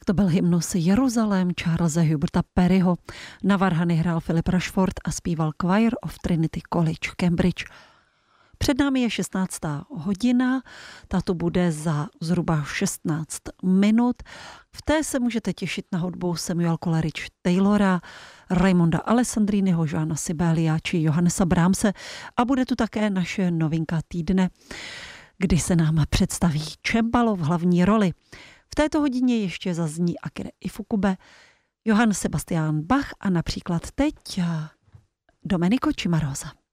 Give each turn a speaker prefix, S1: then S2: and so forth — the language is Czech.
S1: To byl hymnus Jeruzalém Charlesa Huberta Perryho. Na varhany hrál Philip Rushford a zpíval Choir of Trinity College Cambridge. Před námi je 16. hodina, tato bude za zhruba 16 minut. V té se můžete těšit na hudbu Samuel Coleridge Taylora, Raimonda Alessandriniho, Johanna Sibelia či Johannesa Brahmse a bude tu také naše novinka týdne, kdy se nám představí cembalo v hlavní roli. V této hodině ještě zazní Akira Ifukube, Johann Sebastian Bach a například teď Domenico Cimarosa.